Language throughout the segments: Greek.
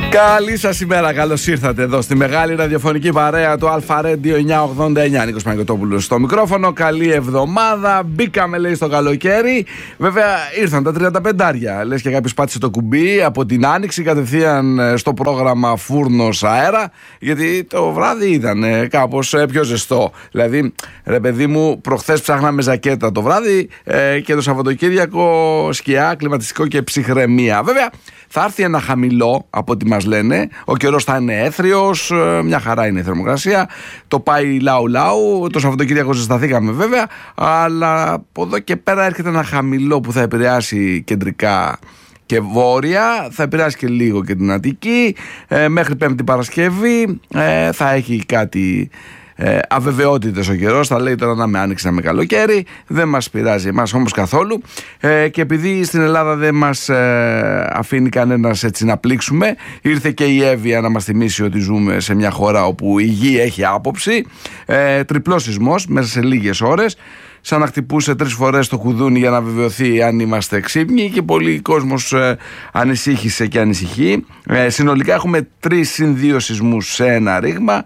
Καλή σας ημέρα, καλώς ήρθατε εδώ στη μεγάλη ραδιοφωνική παρέα του Αλφα Radio 989. Νίκος Παναγιωτόπουλος στο μικρόφωνο. Καλή εβδομάδα. Μπήκαμε, λέει, στο καλοκαίρι. Βέβαια ήρθαν τα 35άρια. Λες και κάποιος πάτησε το κουμπί από την άνοιξη κατευθείαν στο πρόγραμμα φούρνος αέρα. Γιατί το βράδυ ήταν κάπως πιο ζεστό. Δηλαδή, ρε παιδί μου, προχθές ψάχναμε ζακέτα το βράδυ και το Σαββατοκύριακο σκιά, κλιματιστικό και ψυχρεμία. Βέβαια, θα έρθει ένα χαμηλό από ό,τι μας λένε. Ο καιρός θα είναι έθριος, μια χαρά είναι η θερμοκρασία. Το πάει λαου-λαου. Το Σαββατοκύριακο ζεσταθήκαμε βέβαια. Αλλά από εδώ και πέρα έρχεται ένα χαμηλό που θα επηρεάσει κεντρικά και βόρεια. Θα επηρεάσει και λίγο και την Αττική. Μέχρι Πέμπτη Παρασκευή θα έχει κάτι αβεβαιότητες ο καιρός. Θα λέει τώρα να με άνοιξε, να με καλοκαίρι. Δεν μας πειράζει εμάς όμως καθόλου. Και επειδή στην Ελλάδα δεν μας αφήνει κανένας έτσι να πλήξουμε, ήρθε και η Εύβοια να μας θυμίσει ότι ζούμε σε μια χώρα όπου η γη έχει άποψη. Τριπλός σεισμός μέσα σε λίγες ώρες. Σαν να χτυπούσε 3 φορές το κουδούνι για να βεβαιωθεί αν είμαστε ξύπνοι, και πολλοί κόσμος ανησύχησε και ανησυχεί. Συνολικά έχουμε 3+2 σεισμούς σε ένα ρήγμα.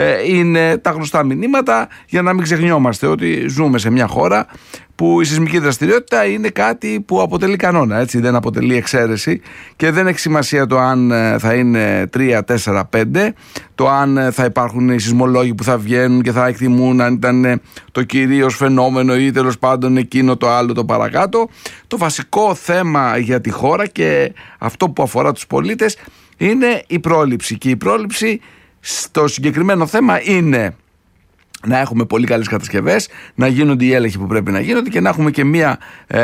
Είναι τα γνωστά μηνύματα για να μην ξεχνιόμαστε ότι ζούμε σε μια χώρα που η σεισμική δραστηριότητα είναι κάτι που αποτελεί κανόνα, έτσι, δεν αποτελεί εξαίρεση, και δεν έχει σημασία το αν θα είναι 3, 4, 5, το αν θα υπάρχουν οι σεισμολόγοι που θα βγαίνουν και θα εκτιμούν αν ήταν το κυρίως φαινόμενο ή τέλος πάντων εκείνο το άλλο το παρακάτω. Το βασικό θέμα για τη χώρα και αυτό που αφορά τους πολίτες είναι η πρόληψη, και η πρόληψη στο συγκεκριμένο θέμα είναι να έχουμε πολύ καλές κατασκευές, να γίνονται οι έλεγχοι που πρέπει να γίνονται και να έχουμε και μια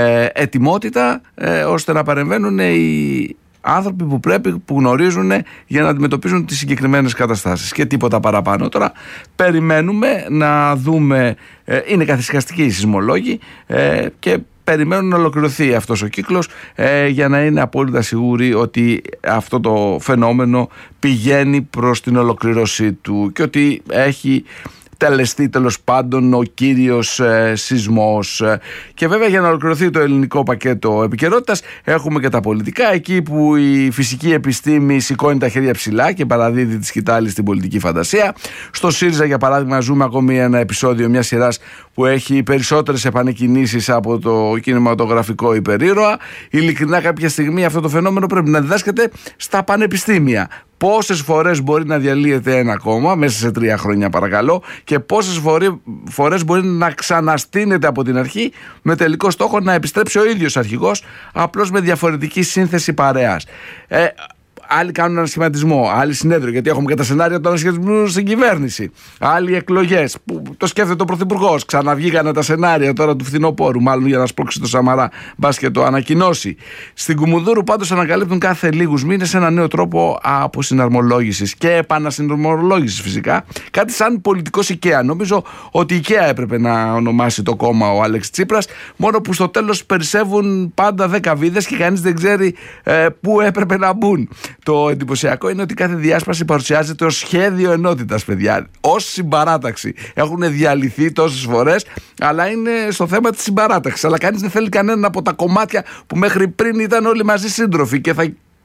ετοιμότητα ώστε να παρεμβαίνουν οι άνθρωποι που πρέπει, που γνωρίζουν για να αντιμετωπίζουν τις συγκεκριμένες καταστάσεις, και τίποτα παραπάνω. Τώρα περιμένουμε να δούμε, είναι καθησυχαστικοί οι σεισμολόγοι και περιμένουν να ολοκληρωθεί αυτός ο κύκλος για να είναι απόλυτα σίγουροι ότι αυτό το φαινόμενο πηγαίνει προς την ολοκλήρωσή του και ότι έχει τελεστεί τέλος πάντων ο κύριος σεισμός. Και βέβαια, για να ολοκληρωθεί το ελληνικό πακέτο επικαιρότητας, έχουμε και τα πολιτικά, εκεί που η φυσική επιστήμη σηκώνει τα χέρια ψηλά και παραδίδει τη σκητάλη στην πολιτική φαντασία. Στο ΣΥΡΙΖΑ, για παράδειγμα, ζούμε ακόμη ένα επεισόδιο μιας σειράς που έχει περισσότερες επανεκκινήσεις από το κινηματογραφικό υπερήρωα. Ειλικρινά, κάποια στιγμή αυτό το φαινόμενο πρέπει να διδάσκεται στα πανεπιστήμια. Πόσες φορές μπορεί να διαλύεται ένα κόμμα μέσα σε 3 χρόνια, παρακαλώ, και πόσες φορές μπορεί να ξαναστείνεται από την αρχή με τελικό στόχο να επιστρέψει ο ίδιος αρχηγός, απλώς με διαφορετική σύνθεση παρέας. Άλλοι κάνουν ανασχηματισμό, άλλοι συνέδριο, γιατί έχουμε και τα σενάρια του ανασχηματισμού στην κυβέρνηση. Άλλοι εκλογές, που το σκέφτεται ο Πρωθυπουργός. Ξαναβγήκανε τα σενάρια τώρα του φθινοπόρου, μάλλον για να σπρώξει το Σαμαρά, μπας και το ανακοινώσει. Στην Κουμουνδούρου πάντως ανακαλύπτουν κάθε λίγους μήνες ένα νέο τρόπο αποσυναρμολόγησης και επανασυναρμολόγησης, φυσικά. Κάτι σαν πολιτικός IKEA. Νομίζω ότι IKEA έπρεπε να ονομάσει το κόμμα ο Αλέξης Τσίπρας, μόνο που στο τέλος περισσεύουν πάντα 10 βίδες και κανείς δεν ξέρει πού έπρεπε να μπουν. Το εντυπωσιακό είναι ότι κάθε διάσπαση παρουσιάζεται ως σχέδιο ενότητας, παιδιά, ως συμπαράταξη. Έχουν διαλυθεί τόσες φορές, αλλά είναι στο θέμα της συμπαράταξης. Αλλά κανείς δεν θέλει κανένα από τα κομμάτια που μέχρι πριν ήταν όλοι μαζί σύντροφοι και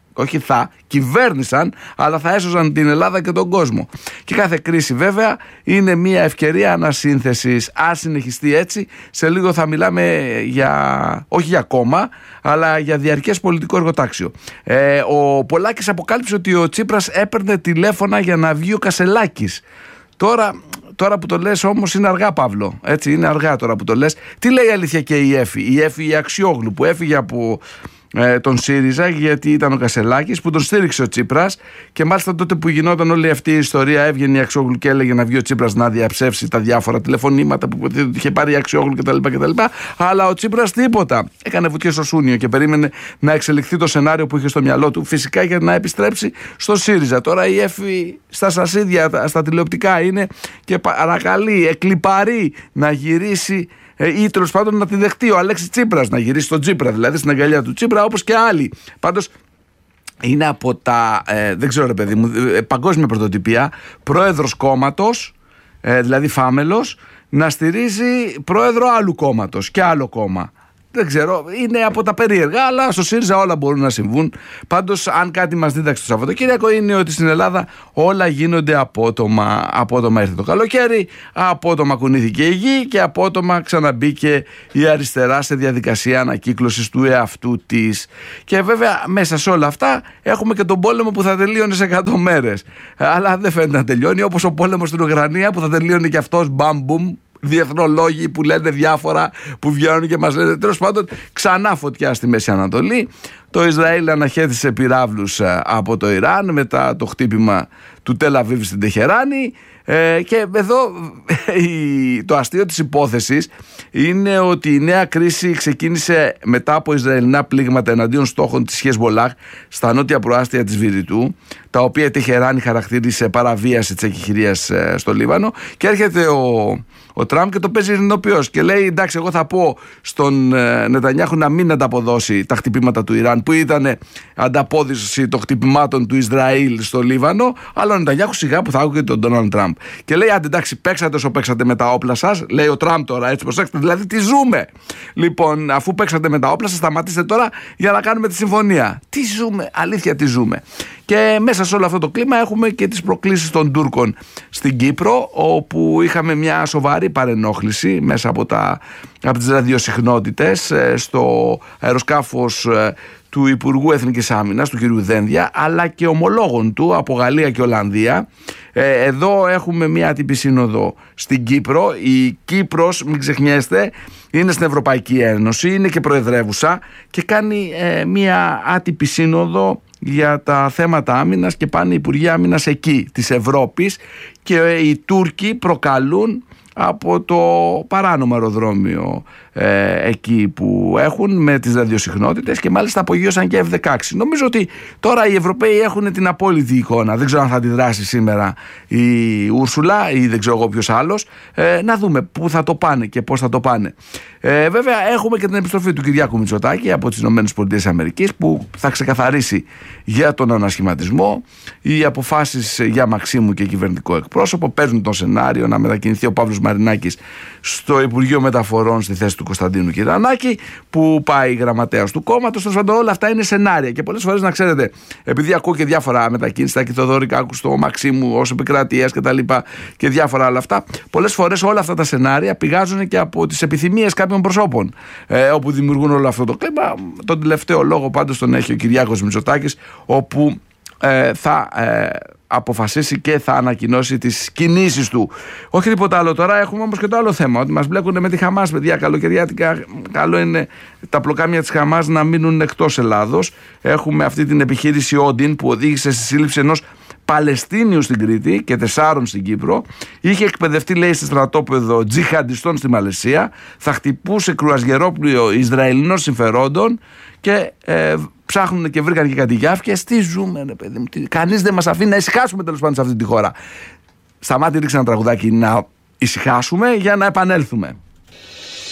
κυβέρνησαν, αλλά θα έσωζαν την Ελλάδα και τον κόσμο. Και κάθε κρίση βέβαια είναι μια ευκαιρία ανασύνθεσης. Ας συνεχιστεί έτσι, σε λίγο θα μιλάμε όχι για κόμμα, αλλά για διαρκές πολιτικό εργοτάξιο. Ο Πολάκης αποκάλυψε ότι ο Τσίπρας έπαιρνε τηλέφωνα για να βγει ο Κασελάκης. Τώρα που το λες όμως είναι αργά, Παύλο. Έτσι, είναι αργά τώρα που το λες. Τι λέει η αλήθεια και η Εφη η Αξιόγλου, που έφυγε από τον ΣΥΡΙΖΑ γιατί ήταν ο Κασελάκης, που τον στήριξε ο Τσίπρας, και μάλιστα τότε που γινόταν όλη αυτή η ιστορία έβγαινε η Αξιόγλου και έλεγε να βγει ο Τσίπρας να διαψεύσει τα διάφορα τηλεφωνήματα που είχε πάρει η Αξιόγλου κτλ. Αλλά ο Τσίπρας τίποτα. Έκανε βουτιές στο Σούνιο και περίμενε να εξελιχθεί το σενάριο που είχε στο μυαλό του, φυσικά για να επιστρέψει στο ΣΥΡΙΖΑ. Τώρα η Εφη στα σασίδια, στα τηλεοπτικά είναι και παρακαλεί, εκλιπαρεί να γυρίσει ή τέλος πάντων να τη δεχτεί ο Αλέξης Τσίπρας, να γυρίσει τον Τσίπρα, δηλαδή στην αγκαλιά του Τσίπρα, όπως και άλλοι. Πάντως είναι από τα, δεν ξέρω ρε παιδί μου, παγκόσμια πρωτοτυπία, πρόεδρος κόμματος, δηλαδή φάμελος, να στηρίζει πρόεδρο άλλου κόμματος και άλλο κόμμα. Δεν ξέρω, είναι από τα περίεργα, αλλά στο ΣΥΡΙΖΑ όλα μπορούν να συμβούν. Πάντως, αν κάτι μας δίδαξε το Σαββατοκύριακο, είναι ότι στην Ελλάδα όλα γίνονται απότομα. Απότομα ήρθε το καλοκαίρι, απότομα κουνήθηκε η γη και απότομα ξαναμπήκε η αριστερά σε διαδικασία ανακύκλωσης του εαυτού της. Και βέβαια, μέσα σε όλα αυτά έχουμε και τον πόλεμο που θα τελείωνε σε 100 μέρες. Αλλά δεν φαίνεται να τελειώνει, όπως ο πόλεμος στην Ουκρανία που θα τελείωνε και αυτός μπαμ-μπουμ. Διεθνολόγοι που λένε διάφορα, που βγαίνουν και μας λένε. Τέλος πάντων, ξανά φωτιά στη Μέση Ανατολή. Το Ισραήλ αναχέθησε πυράβλους από το Ιράν μετά το χτύπημα του Τελ Αβίβ στην Τεχεράνη. Και εδώ το αστείο της υπόθεσης είναι ότι η νέα κρίση ξεκίνησε μετά από Ισραηλινά πλήγματα εναντίον στόχων της Χεσμολάχ στα νότια προάστια της Βηρητού, τα οποία η Τεχεράνη χαρακτήρισε παραβίαση της εκεχηρίας στο Λίβανο. Και έρχεται ο Τραμπ και το παίζει ειρηνοποιός και λέει: εντάξει, εγώ θα πω στον Νετανιάχου να μην ανταποδώσει τα χτυπήματα του Ιράν, που ήταν ανταπόδοση των χτυπημάτων του Ισραήλ στο Λίβανο. Αλλά ο Νετανιάχου σιγά που θα άκουγε τον Ντόναλντ Τραμπ. Και λέει: άντε, εντάξει, παίξατε όσο παίξατε με τα όπλα σας. Λέει ο Τραμπ τώρα, έτσι, προσέξτε, δηλαδή τι ζούμε. Λοιπόν, αφού παίξατε με τα όπλα σας, σταματήστε τώρα για να κάνουμε τη συμφωνία. Τι ζούμε, αλήθεια, τι ζούμε. Και μέσα σε όλο αυτό το κλίμα έχουμε και τις προκλήσεις των Τούρκων στην Κύπρο, όπου είχαμε μια σοβαρή παρενόχληση μέσα από τις ραδιοσυχνότητες στο αεροσκάφος του Υπουργού Εθνικής Άμυνας, του κ. Δένδια, αλλά και ομολόγων του από Γαλλία και Ολλανδία. Εδώ έχουμε μια άτυπη σύνοδο στην Κύπρο. Η Κύπρος, μην ξεχνιέστε, είναι στην Ευρωπαϊκή Ένωση, είναι και προεδρεύουσα και κάνει μια άτυπη σύνοδο για τα θέματα άμυνας και πάνε οι Υπουργοί Άμυνας εκεί της Ευρώπης και οι Τούρκοι προκαλούν από το παράνομο αεροδρόμιο εκεί που έχουν με τις ραδιοσυχνότητες και μάλιστα απογείωσαν και F-16. Νομίζω ότι τώρα οι Ευρωπαίοι έχουν την απόλυτη εικόνα. Δεν ξέρω αν θα αντιδράσει σήμερα η Ούρσουλα ή δεν ξέρω εγώ ποιος άλλος. Να δούμε πού θα το πάνε και πώς θα το πάνε. Βέβαια έχουμε και την επιστροφή του Κυριάκου Μητσοτάκη από τις ΗΠΑ που θα ξεκαθαρίσει για τον ανασχηματισμό. Οι αποφάσεις για Μαξίμου και κυβερνητικό εκπρόσωπο παίζουν το σενάριο να μετακινηθεί ο Παύλος Μαρινάκης στο Υπουργείο Μεταφορών στη θέση του Κωνσταντίνου Κυρανάκη, που πάει γραμματέας του κόμματος. Όλα αυτά είναι σενάρια και πολλές φορές, να ξέρετε, επειδή ακούω και διάφορα μετακίνηση, και Θοδωρικάκου στο Μαξίμου ως επικρατείας και τα λοιπά και διάφορα άλλα αυτά, πολλές φορές όλα αυτά τα σενάρια πηγάζουν και από τις επιθυμίες κάποιων προσώπων, όπου δημιουργούν όλο αυτό το κλίμα. Τον τελευταίο λόγο πάντως τον έχει ο Κυριάκος Μητσοτάκης, όπου θα αποφασίσει και θα ανακοινώσει τις κινήσεις του. Όχι τίποτα άλλο τώρα. Έχουμε όμως και το άλλο θέμα, ότι μας μπλέκουν με τη Χαμάς, παιδιά, καλοκαιριάτικα. Καλό είναι τα πλοκάμια της Χαμάς να μείνουν εκτός Ελλάδος. Έχουμε αυτή την επιχείρηση Όντιν που οδήγησε στη σύλληψη ενός Παλαιστίνιου στην Κρήτη και 4 στην Κύπρο. Είχε εκπαιδευτεί, λέει, σε στρατόπεδο τζιχαντιστών στη Μαλαισία. Θα χτυπούσε κρουαζιερόπλοιο Ισραηλινών συμφερόντων και ψάχνουν και βρήκαν και κάτι γιάφκες. Τι ζούμε, ρε παιδί μου. Κανείς δεν μας αφήνει να ησυχάσουμε, τέλος πάντων, σε αυτή τη χώρα. Σταμάτη, ρίξε ένα τραγουδάκι να ησυχάσουμε για να επανέλθουμε.